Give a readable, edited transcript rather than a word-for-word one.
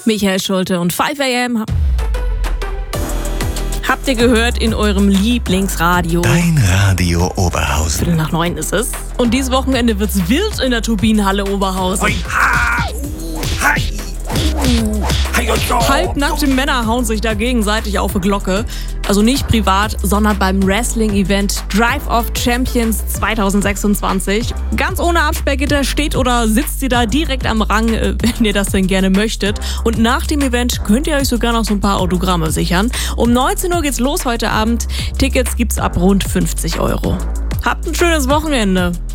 Michael Schulte und 5 AM. Habt ihr gehört in eurem Lieblingsradio? Dein Radio Oberhausen. 8:45 ist es. Und dieses Wochenende wird's wild in der Turbinenhalle Oberhausen. Hoi, ha, hi, hi und so. Halbnackte Männer hauen sich da gegenseitig auf die Glocke. Also nicht privat, sondern beim Wrestling-Event Drive of Champions 2026. Ganz ohne Absperrgitter steht oder sitzt ihr da direkt am Rang, wenn ihr das denn gerne möchtet. Und nach dem Event könnt ihr euch sogar noch so ein paar Autogramme sichern. Um 19 Uhr geht's los heute Abend. Tickets gibt's ab rund 50 €. Habt ein schönes Wochenende.